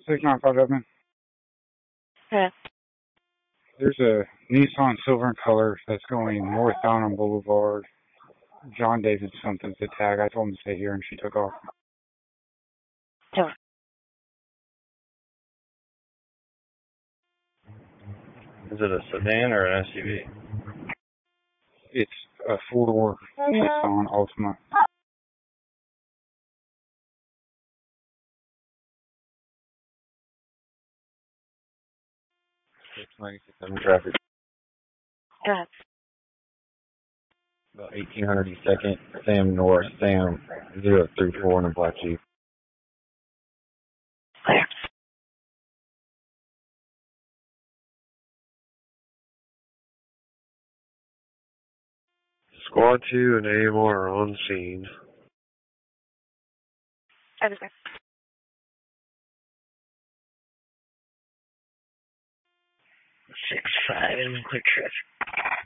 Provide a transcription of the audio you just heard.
695 Dublin. Yeah. There's a Nissan Silver in color that's going northbound on Boulevard. John David something's the tag. I told him to stay here and she took off. Sure. Is it a sedan or an SUV? It's a four-door Nissan Altima. 696 traffic. Yeah. About 1800 East 2nd, Sam North, Sam 034 in a black Jeep. Clear. Squad 2 and AMR are on scene. Everything. 6-5 in quick traffic.